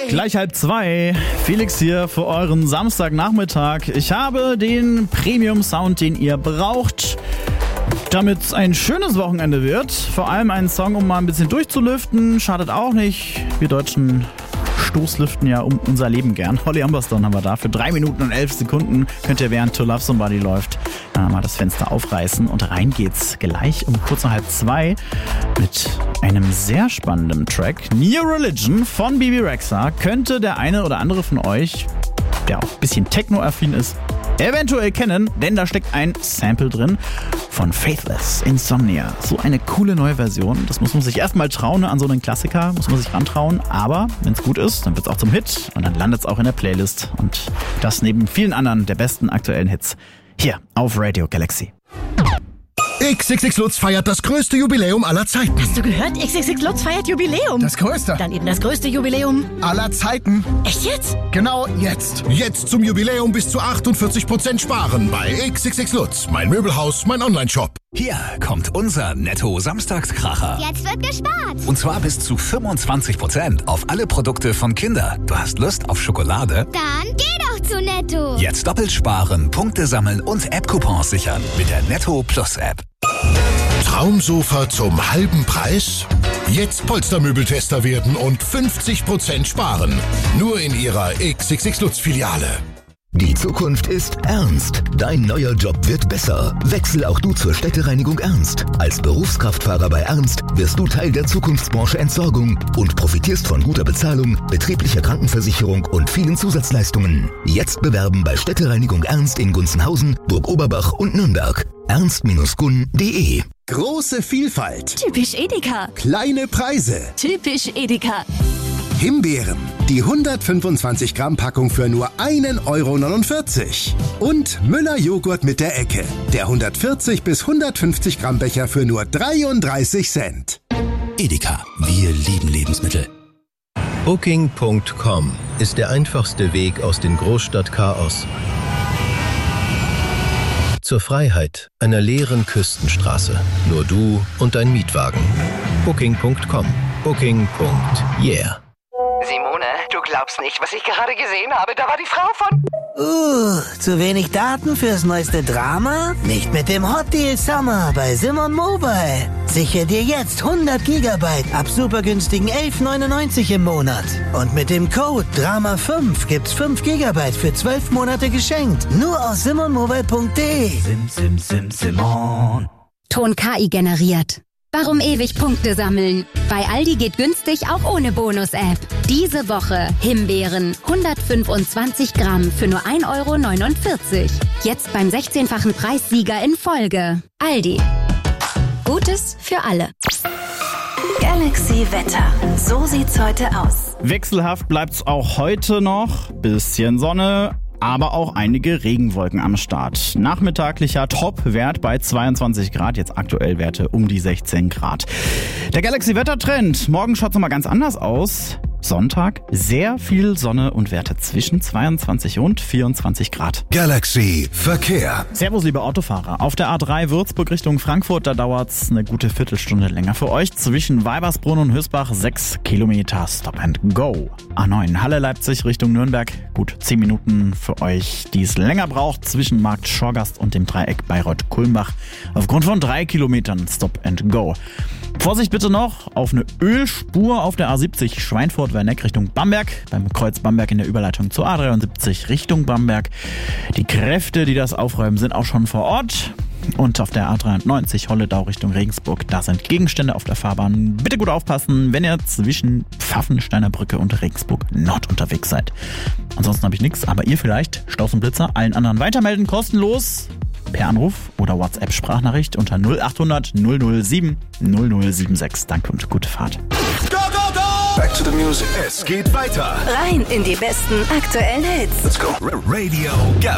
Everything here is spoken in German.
Gleich 1:30. Felix hier für euren Samstagnachmittag. Ich habe den Premium-Sound, den ihr braucht, damit es ein schönes Wochenende wird. Vor allem einen Song, um mal ein bisschen durchzulüften. Schadet auch nicht. Wir Deutschen stoßlüften ja um unser Leben gern. Holly Humberstone haben wir da. Für 3 Minuten und 11 Sekunden könnt ihr, während To Love Somebody läuft, mal das Fenster aufreißen. Und rein geht's gleich um kurz nach 1:30 mit einem sehr spannenden Track. New Religion von Bebe Rexha. Könnte der eine oder andere von euch, der auch ein bisschen techno-affin ist, eventuell kennen, denn da steckt ein Sample drin von Faithless, Insomnia. So eine coole neue Version. Das muss man sich erstmal trauen, an so einen Klassiker muss man sich rantrauen. Aber wenn es gut ist, dann wird es auch zum Hit und dann landet es auch in der Playlist. Und das neben vielen anderen der besten aktuellen Hits hier auf Radio Galaxy. XXX Lutz feiert das größte Jubiläum aller Zeiten. Hast du gehört? XXX Lutz feiert Jubiläum. Das größte. Dann eben das größte Jubiläum Aller Zeiten. Echt jetzt? Genau jetzt. Jetzt zum Jubiläum bis zu 48% sparen bei XXX Lutz. Mein Möbelhaus, mein Onlineshop. Hier kommt unser Netto-Samstagskracher. Jetzt wird gespart. Und zwar bis zu 25% auf alle Produkte von Kinder. Du hast Lust auf Schokolade? Dann geh doch zu Netto. Jetzt doppelt sparen, Punkte sammeln und App-Coupons sichern mit der Netto Plus App. Traumsofa zum halben Preis? Jetzt Polstermöbeltester werden und 50% sparen. Nur in ihrer XXX Lutz Filiale. Die Zukunft ist ernst. Dein neuer Job wird besser. Wechsel auch du zur Städtereinigung Ernst. Als Berufskraftfahrer bei Ernst wirst du Teil der Zukunftsbranche Entsorgung und profitierst von guter Bezahlung, betrieblicher Krankenversicherung und vielen Zusatzleistungen. Jetzt bewerben bei Städtereinigung Ernst in Gunzenhausen, Burg-Oberbach und Nürnberg. ernst-gun.de. Große Vielfalt. Typisch Edeka. Kleine Preise. Typisch Edeka. Himbeeren. Die 125 Gramm Packung für nur 1,49 €. Und Müller Joghurt mit der Ecke. Der 140 bis 150 Gramm Becher für nur 33 Cent. Edeka, wir lieben Lebensmittel. Booking.com ist der einfachste Weg aus dem Großstadtchaos zur Freiheit einer leeren Küstenstraße. Nur du und dein Mietwagen. Booking.com. Booking.yeah. Simone, du glaubst nicht, was ich gerade gesehen habe. Da war die Frau von... Zu wenig Daten fürs neueste Drama? Nicht mit dem Hot Deal Summer bei Simon Mobile. Sichere dir jetzt 100 Gigabyte ab super günstigen 11,99 € im Monat. Und mit dem Code DRAMA5 gibt's 5 Gigabyte für 12 Monate geschenkt. Nur auf simonmobile.de. Simon. Ton KI generiert. Warum ewig Punkte sammeln? Bei Aldi geht günstig auch ohne Bonus-App. Diese Woche Himbeeren, 125 Gramm für nur 1,49 €. Jetzt beim 16-fachen Preissieger in Folge. Aldi. Gutes für alle. Galaxy Wetter. So sieht's heute aus. Wechselhaft bleibt's auch heute noch. Bisschen Sonne, aber auch einige Regenwolken am Start. Nachmittaglicher Top-Wert bei 22 Grad, jetzt aktuell Werte um die 16 Grad. Der Galaxy-Wettertrend. Morgen schaut's nochmal ganz anders aus. Sonntag sehr viel Sonne und Werte zwischen 22 und 24 Grad. Galaxy Verkehr. Servus, liebe Autofahrer. Auf der A3 Würzburg Richtung Frankfurt, da dauert's eine gute Viertelstunde länger für euch. Zwischen Weibersbrunn und Hösbach 6 Kilometer Stop and Go. A9 Halle Leipzig Richtung Nürnberg. Gut 10 Minuten für euch, die es länger braucht. Zwischen Markt Schorgast und dem Dreieck Bayreuth-Kulmbach. Aufgrund von 3 Kilometern Stop and Go. Vorsicht bitte noch auf eine Ölspur auf der A70 Schweinfurt-Werneck Richtung Bamberg. Beim Kreuz Bamberg in der Überleitung zur A73 Richtung Bamberg. Die Kräfte, die das aufräumen, sind auch schon vor Ort. Und auf der A93 Holledau Richtung Regensburg, da sind Gegenstände auf der Fahrbahn. Bitte gut aufpassen, wenn ihr zwischen Pfaffensteiner Brücke und Regensburg Nord unterwegs seid. Ansonsten habe ich nichts, aber ihr vielleicht, Staus und Blitzer, allen anderen weitermelden, kostenlos. Per Anruf oder WhatsApp-Sprachnachricht unter 0800 007 0076. Danke und gute Fahrt. Go, go, go! Back to the music. Es geht weiter. Rein in die besten aktuellen Hits. Let's go. Radio Galaxy.